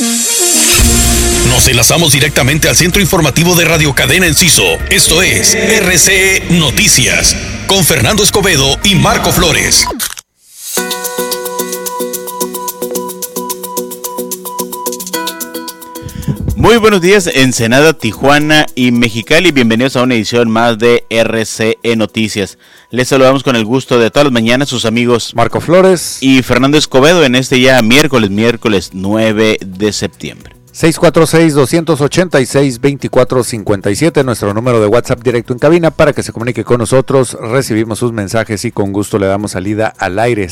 Nos enlazamos directamente al centro informativo de Radio Cadena Enciso. Esto es RCE Noticias, con Fernando Escobedo y Marco Flores. Muy buenos días, Ensenada, Tijuana y Mexicali. Bienvenidos a una edición más de RCE Noticias. Les saludamos con el gusto de todas las mañanas sus amigos Marco Flores y Fernando Escobedo en este ya miércoles 9 de septiembre. 646-286-2457, nuestro número de WhatsApp directo en cabina para que se comunique con nosotros. Recibimos sus mensajes y con gusto le damos salida al aire.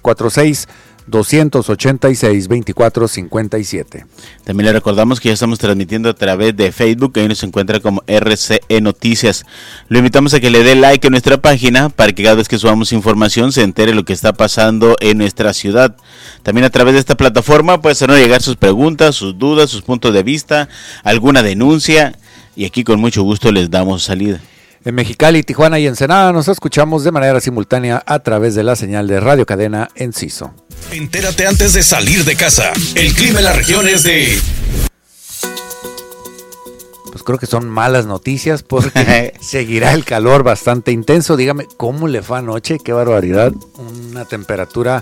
646-286-2457. También le recordamos que ya estamos transmitiendo a través de Facebook, ahí nos encuentra como RCE Noticias. Lo invitamos a que le dé like a nuestra página para que cada vez que subamos información se entere lo que está pasando en nuestra ciudad. También a través de esta plataforma puede hacernos llegar sus preguntas, sus dudas, sus puntos de vista, alguna denuncia, y aquí con mucho gusto les damos salida. En Mexicali, Tijuana y Ensenada nos escuchamos de manera simultánea a través de la señal de Radio Cadena Enciso. Entérate antes de salir de casa. El clima en la región es de... Pues creo que son malas noticias porque seguirá el calor bastante intenso. Dígame, ¿cómo le fue anoche? ¡Qué barbaridad! Una temperatura...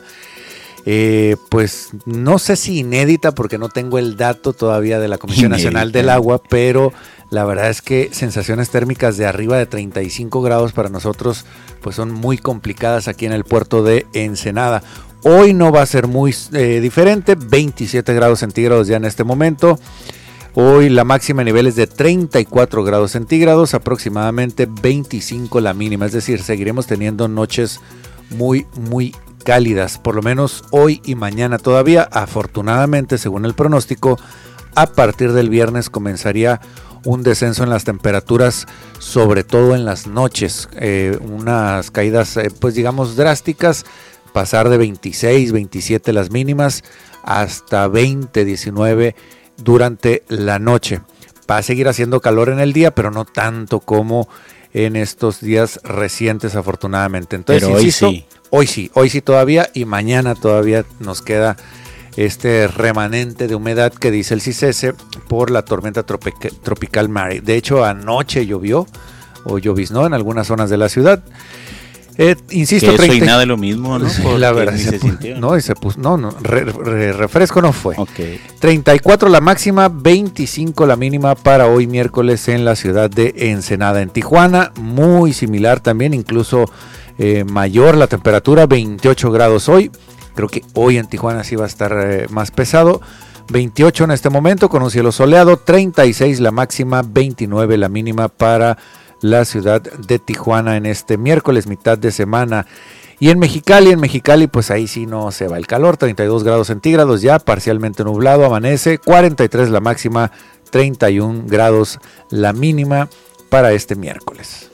pues no sé si inédita porque no tengo el dato todavía de la Comisión Nacional del Agua, pero la verdad es que sensaciones térmicas de arriba de 35 grados para nosotros pues son muy complicadas aquí en el puerto de Ensenada. Hoy no va a ser muy diferente, 27 grados centígrados ya en este momento. Hoy la máxima a niveles de 34 grados centígrados, aproximadamente 25 la mínima, es decir, seguiremos teniendo noches muy cálidas, por lo menos hoy y mañana todavía. Afortunadamente, según el pronóstico, a partir del viernes comenzaría un descenso en las temperaturas, sobre todo en las noches, unas caídas pues digamos drásticas, pasar de 26, 27 las mínimas hasta 20, 19 durante la noche. Va a seguir haciendo calor en el día, pero no tanto como en estos días recientes, afortunadamente. Entonces, pero insisto, hoy sí todavía, y mañana todavía nos queda este remanente de humedad que dice el CICESE por la tormenta tropical Mary. De hecho, anoche llovió o lloviznó en algunas zonas de la ciudad. Insisto, que eso y nada de lo mismo, ¿no? La verdad, se sintió, ¿no? Y se puso, refresco no fue. Okay. 34 la máxima, 25 la mínima para hoy miércoles en la ciudad de Ensenada. En Tijuana, muy similar también, incluso mayor la temperatura, 28 grados hoy. Creo que hoy en Tijuana sí va a estar más pesado. 28 en este momento con un cielo soleado, 36 la máxima, 29 la mínima para la ciudad de Tijuana en este miércoles, mitad de semana. Y en Mexicali, pues ahí sí no se va el calor, 32 grados centígrados ya, parcialmente nublado, amanece, 43 la máxima, 31 grados la mínima para este miércoles.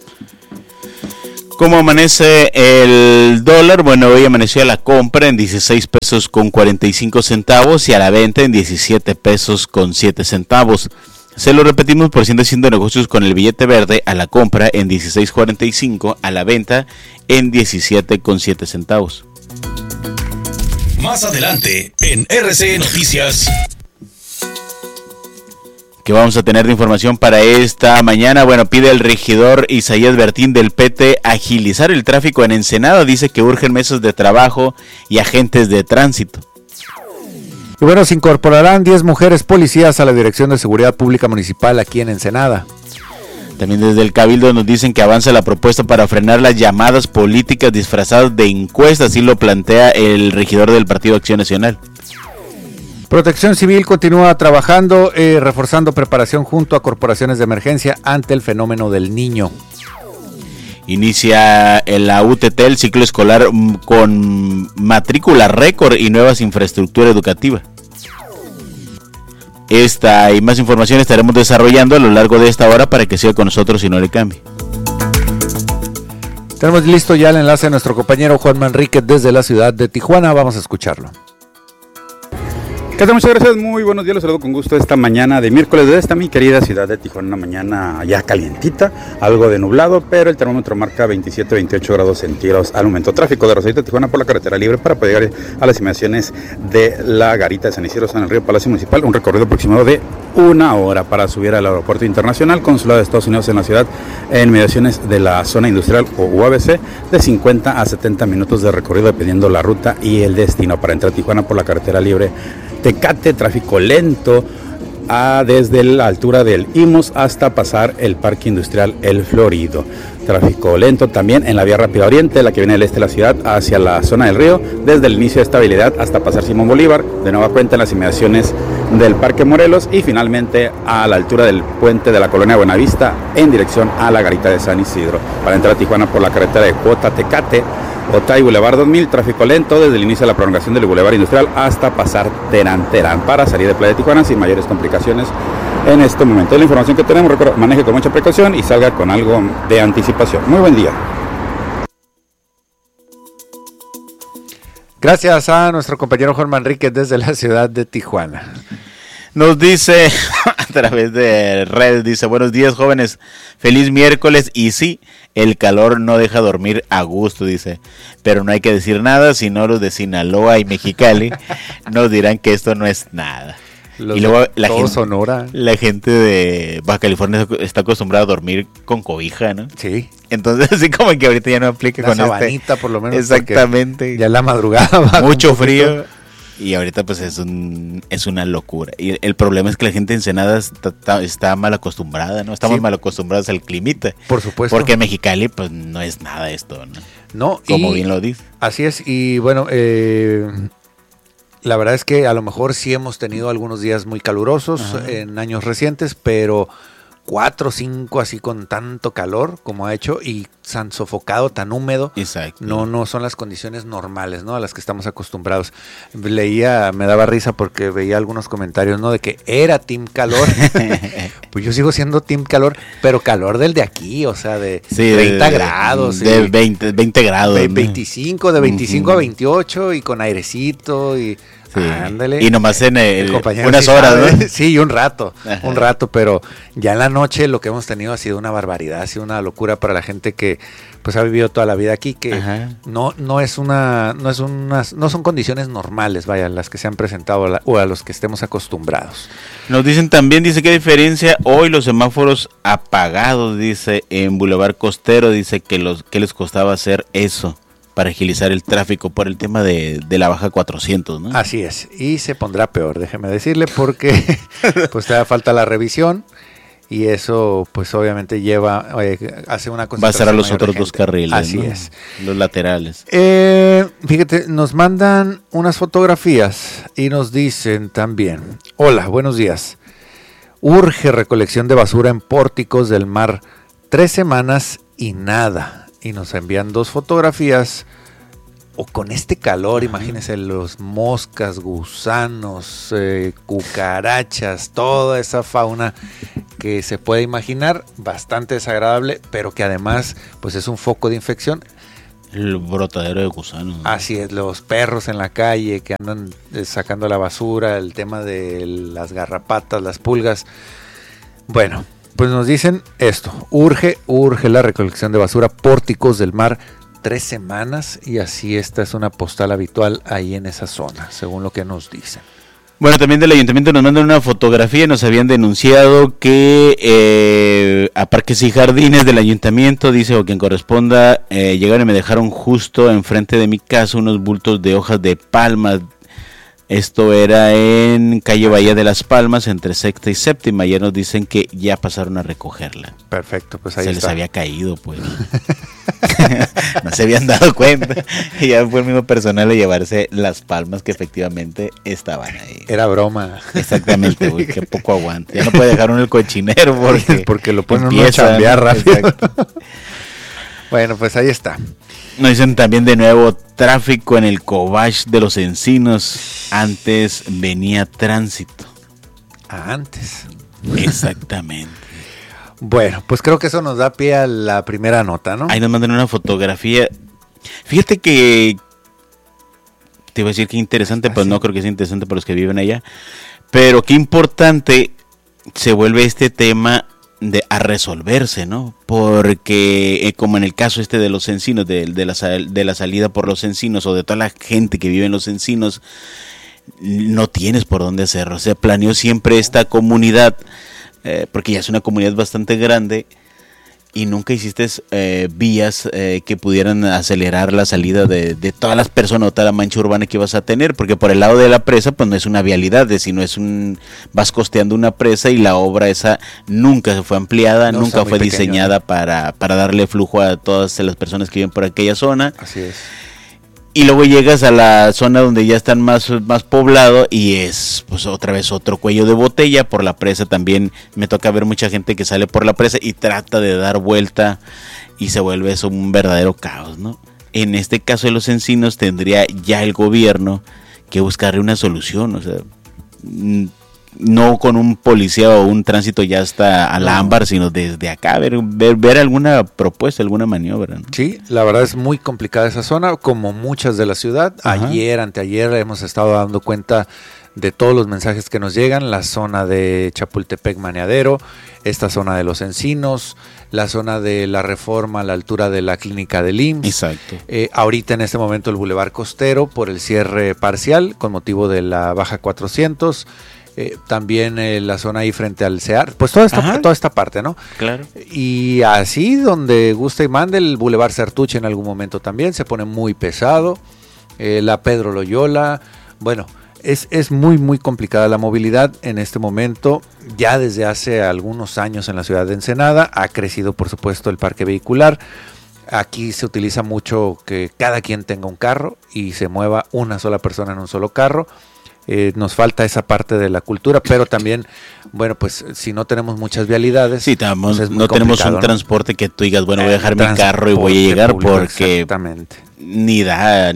¿Cómo amanece el dólar? Bueno, hoy amaneció a la compra en 16 pesos con 45 centavos y a la venta en 17 pesos con 7 centavos. Se lo repetimos por si anda haciendo negocios con el billete verde, a la compra en 16.45, a la venta en 17.7 centavos. Más adelante en RCE Noticias. ¿Qué vamos a tener de información para esta mañana? Bueno, pide el regidor Isaías Bertín del PT agilizar el tráfico en Ensenada. Dice que urgen mesas de trabajo y agentes de tránsito. Y bueno, se incorporarán 10 mujeres policías a la Dirección de Seguridad Pública Municipal aquí en Ensenada. También desde el Cabildo nos dicen que avanza la propuesta para frenar las llamadas políticas disfrazadas de encuestas, así lo plantea el regidor del Partido Acción Nacional. Protección Civil continúa trabajando, reforzando preparación junto a corporaciones de emergencia ante el fenómeno del Niño. Inicia en la UTT el ciclo escolar con matrícula récord y nuevas infraestructura educativa. Esta y más información estaremos desarrollando a lo largo de esta hora para que siga con nosotros y no le cambie. Tenemos listo ya el enlace de nuestro compañero Juan Manrique desde la ciudad de Tijuana. Vamos a escucharlo. ¿Qué tal? Muchas gracias, muy buenos días, los saludo con gusto esta mañana de miércoles desde esta mi querida ciudad de Tijuana, una mañana ya calientita, algo de nublado, pero el termómetro marca 27-28 grados centígrados al momento. Tráfico de Rosarito, Tijuana por la carretera libre para poder llegar a las inmediaciones de la Garita de San Isidro, San el Río, Palacio Municipal, un recorrido aproximado de 1 hora para subir al aeropuerto internacional, consulado de Estados Unidos en la ciudad, en inmediaciones de la zona industrial o UABC, de 50 a 70 minutos de recorrido dependiendo la ruta y el destino. Para entrar a Tijuana por la carretera libre Tecate, tráfico lento desde la altura del Imos hasta pasar el Parque Industrial El Florido. Tráfico lento también en la vía rápida oriente, la que viene del este de la ciudad hacia la zona del río, desde el inicio de estabilidad hasta pasar Simón Bolívar, de nueva cuenta en las inmediaciones del Parque Morelos y finalmente a la altura del puente de la Colonia Buenavista en dirección a la Garita de San Isidro. Para entrar a Tijuana por la carretera de Cuota Tecate, Otay Boulevard 2000, tráfico lento desde el inicio de la prolongación del Boulevard Industrial hasta pasar Terán para salir de Playa de Tijuana sin mayores complicaciones en este momento. Es la información que tenemos, recuerda, maneje con mucha precaución y salga con algo de anticipación. Muy buen día. Gracias a nuestro compañero Juan Manríquez desde la ciudad de Tijuana. Nos dice a través de redes, dice, buenos días jóvenes, feliz miércoles, y sí, el calor no deja dormir a gusto, dice, pero no hay que decir nada, si no los de Sinaloa y Mexicali nos dirán que esto no es nada. Y luego la gente de Baja California está acostumbrada a dormir con cobija, ¿no? Sí. Entonces así como que ahorita ya no aplica con sabanita, por lo menos. Exactamente. Ya en la madrugada va mucho frío. Y ahorita pues es una locura. Y el problema es que la gente de Ensenada está mal acostumbrada, ¿no? Estamos mal acostumbrados al climita. Por supuesto. Porque en Mexicali pues no es nada esto, ¿no? No. Como bien lo dice. Así es. Y bueno, la verdad es que a lo mejor sí hemos tenido algunos días muy calurosos en años recientes, pero 4 o 5 así con tanto calor como ha hecho y tan sofocado, tan húmedo. Exacto. No son las condiciones normales, ¿no? A las que estamos acostumbrados. Leía, me daba risa porque veía algunos comentarios, ¿no? De que era team calor. Pues yo sigo siendo team calor, pero calor del de aquí, o sea, de 30 grados. De 20 grados. De 25, de 25 a 28 y con airecito y... Sí. Ándale. Y nomás en unas sí horas, sabe, ¿no? Sí, un rato, pero ya en la noche lo que hemos tenido ha sido una barbaridad, ha sido una locura para la gente que pues ha vivido toda la vida aquí, que no son condiciones normales, vaya, las que se han presentado o a los que estemos acostumbrados. Nos dicen también, dice, ¿qué diferencia hoy los semáforos apagados? Dice, en Boulevard Costero, dice que les costaba hacer eso para agilizar el tráfico por el tema de la baja 400, ¿no? Así es, y se pondrá peor, déjeme decirle, porque pues te da falta la revisión y eso pues obviamente hace una concentración. Va a ser a los otros dos carriles. Así, ¿no? Es. Los laterales. Fíjate, nos mandan unas fotografías y nos dicen también, hola, buenos días, urge recolección de basura en Pórticos del Mar, 3 semanas y nada. Y nos envían 2 fotografías. O con este calor, imagínense los moscas, gusanos, cucarachas, toda esa fauna que se puede imaginar, bastante desagradable, pero que además pues es un foco de infección. El brotadero de gusanos, ¿no? Así es, los perros en la calle que andan sacando la basura, el tema de las garrapatas, las pulgas. Bueno, pues nos dicen esto, urge la recolección de basura, Pórticos del Mar, 3 semanas, y así esta es una postal habitual ahí en esa zona, según lo que nos dicen. Bueno, también del ayuntamiento nos mandan una fotografía, nos habían denunciado que a Parques y Jardines del ayuntamiento, dice, o quien corresponda, llegaron y me dejaron justo enfrente de mi casa unos bultos de hojas de palma. Esto era en calle Bahía de las Palmas, entre Sexta y Séptima. Ya nos dicen que ya pasaron a recogerla. Perfecto, pues ahí se está. Les había caído, pues. No se habían dado cuenta. Y ya fue el mismo personal a llevarse las palmas que efectivamente estaban ahí. Era broma. Exactamente, güey, que poco aguanta. Ya no puede dejar uno el cochinero porque lo ponen uno a chambear rápido. Exacto. Bueno, pues ahí está. Nos dicen también de nuevo tráfico en el Cobach de los Encinos. Antes venía tránsito. Antes. Exactamente. Bueno, pues creo que eso nos da pie a la primera nota, ¿no? Ahí nos mandan una fotografía. Fíjate que Te iba a decir que interesante, pues no creo que sea interesante para los que viven allá. Pero qué importante se vuelve este tema a resolverse, ¿no? Porque como en el caso de los encinos, de la salida por los encinos, o de toda la gente que vive en los encinos, no tienes por dónde hacerlo. Se planeó siempre esta comunidad, porque ya es una comunidad bastante grande, y nunca hiciste vías que pudieran acelerar la salida de todas las personas o toda la mancha urbana que ibas a tener, porque por el lado de la presa pues no es una vialidad, sino vas costeando una presa, y la obra esa nunca se fue ampliada, nunca fue diseñada para darle flujo a todas las personas que viven por aquella zona. Así es. Y luego llegas a la zona donde ya están más poblado, y es pues otra vez otro cuello de botella. Por la presa también me toca ver mucha gente que sale por la presa y trata de dar vuelta, y se vuelve eso un verdadero caos, ¿no? En este caso de los encinos tendría ya el gobierno que buscarle una solución, o sea, no con un policía o un tránsito ya hasta al ámbar, sino desde acá, ver alguna propuesta, alguna maniobra, ¿no? Sí, la verdad es muy complicada esa zona, como muchas de la ciudad. Ajá. Ayer, anteayer, hemos estado dando cuenta de todos los mensajes que nos llegan, la zona de Chapultepec Maniadero, esta zona de los Encinos, la zona de la Reforma a la altura de la clínica del IMSS. Exacto. Ahorita en este momento el Boulevard Costero por el cierre parcial con motivo de la baja 400. También la zona ahí frente al CEAR, pues toda esta parte, ¿no? Claro. Y así donde gusta y mande, el Boulevard Sertuche en algún momento también se pone muy pesado, la Pedro Loyola, bueno, es muy muy complicada la movilidad en este momento. Ya desde hace algunos años en la ciudad de Ensenada ha crecido por supuesto el parque vehicular. Aquí se utiliza mucho que cada quien tenga un carro y se mueva una sola persona en un solo carro. Nos falta esa parte de la cultura, pero también, bueno, pues si no tenemos muchas vialidades, sí, pues no tenemos un transporte que tú digas, bueno, voy a dejar mi carro y voy a llegar público, porque ni da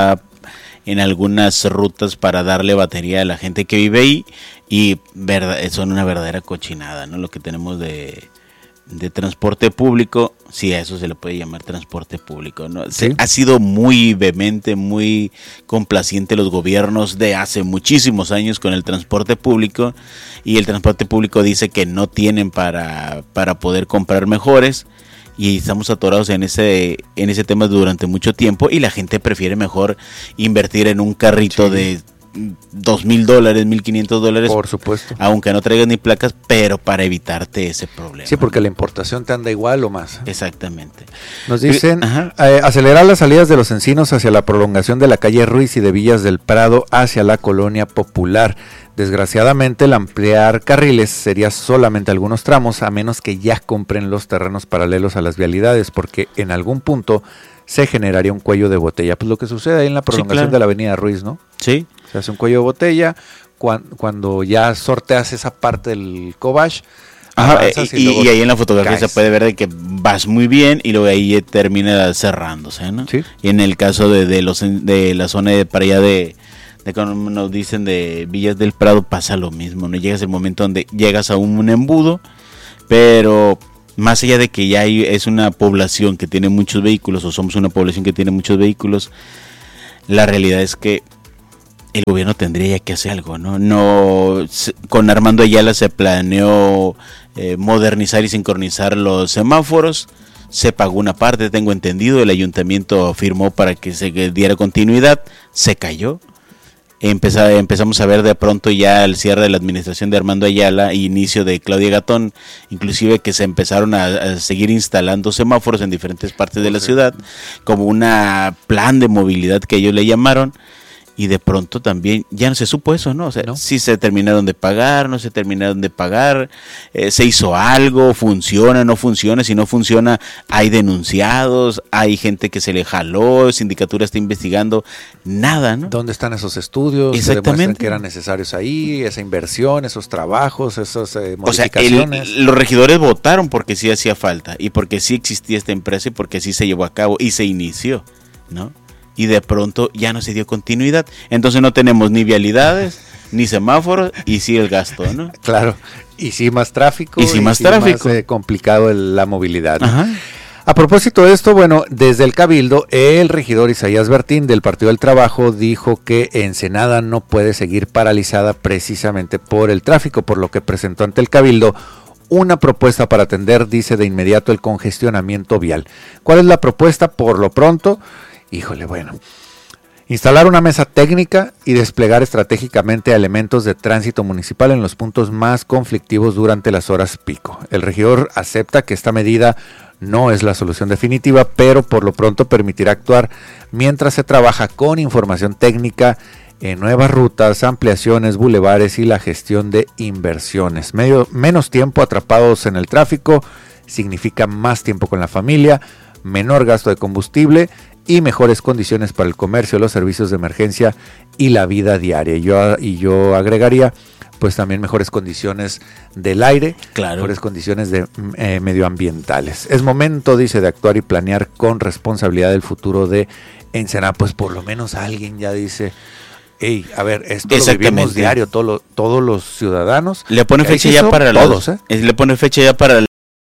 en algunas rutas para darle batería a la gente que vive ahí, y son una verdadera cochinada, ¿no? Lo que tenemos de transporte público, sí, a eso se le puede llamar transporte público, ¿no? ¿Sí? Ha sido muy vehemente, muy complaciente los gobiernos de hace muchísimos años con el transporte público, y el transporte público dice que no tienen para poder comprar mejores, y estamos atorados en ese tema durante mucho tiempo, y la gente prefiere mejor invertir en un carrito de $2,000, $1,500, por supuesto, aunque no traigas ni placas, pero para evitarte ese problema. Sí, porque la importación te anda igual o más. Exactamente. Nos dicen acelerar las salidas de los Encinos hacia la prolongación de la calle Ruiz y de Villas del Prado hacia la Colonia Popular. Desgraciadamente, el ampliar carriles sería solamente algunos tramos, a menos que ya compren los terrenos paralelos a las vialidades, porque en algún punto se generaría un cuello de botella. Pues lo que sucede ahí en la prolongación de la avenida Ruiz, ¿no? Sí. Se hace un cuello de botella cuando ya sorteas esa parte del Cobach. Y ahí en la fotografía se puede ver de que vas muy bien y luego ahí termina cerrándose, ¿no? Sí. Y en el caso de la zona de para allá de como nos dicen de Villas del Prado pasa lo mismo, ¿no? Llegas el momento donde llegas a un embudo, pero más allá de que ya es una población que tiene muchos vehículos, o somos una población que tiene muchos vehículos, la realidad es que el gobierno tendría que hacer algo, ¿no? Con Armando Ayala se planeó modernizar y sincronizar los semáforos, se pagó una parte, tengo entendido, el ayuntamiento firmó para que se diera continuidad, se cayó. Empezamos a ver de pronto ya el cierre de la administración de Armando Ayala e inicio de Claudia Gatón, inclusive que se empezaron a seguir instalando semáforos en diferentes partes de la ciudad, como una plan de movilidad que ellos le llamaron, y de pronto también ya no se supo eso, ¿no? O sea, ¿no? Si se terminaron de pagar, no se terminaron de pagar, se hizo algo, funciona, no funciona, si no funciona hay denunciados, hay gente que se le jaló, Sindicatura está investigando, nada, ¿no? ¿Dónde están esos estudios? Exactamente. Que demuestran que eran necesarios ahí, esa inversión, esos trabajos, esas modificaciones. O sea, los regidores votaron porque sí hacía falta, y porque sí existía esta empresa, y porque sí se llevó a cabo, y se inició, ¿no? Y de pronto ya no se dio continuidad. Entonces no tenemos ni vialidades, ni semáforos, y sí el gasto, ¿no? Claro, y sí más tráfico. Y sí más tráfico. Más complicado la movilidad, ¿no? Ajá. A propósito de esto, bueno, desde el Cabildo, el regidor Isaías Bertín del Partido del Trabajo dijo que Ensenada no puede seguir paralizada precisamente por el tráfico, por lo que presentó ante el Cabildo una propuesta para atender, dice, de inmediato el congestionamiento vial. ¿Cuál es la propuesta? Por lo pronto, híjole, bueno, instalar una mesa técnica y desplegar estratégicamente a elementos de tránsito municipal en los puntos más conflictivos durante las horas pico. El regidor acepta que esta medida no es la solución definitiva, pero por lo pronto permitirá actuar mientras se trabaja con información técnica en nuevas rutas, ampliaciones, bulevares y la gestión de inversiones. Menos tiempo atrapados en el tráfico significa más tiempo con la familia, menor gasto de combustible y mejores condiciones para el comercio, los servicios de emergencia y la vida diaria. Yo agregaría, pues también mejores condiciones del aire, claro, mejores condiciones de medioambientales. Es momento, dice, de actuar y planear con responsabilidad el futuro de Ensenada. Pues por lo menos alguien ya dice, hey, a ver, esto lo vivimos diario, todos los ciudadanos. Le pone fecha ya para todos, le pone fecha ya para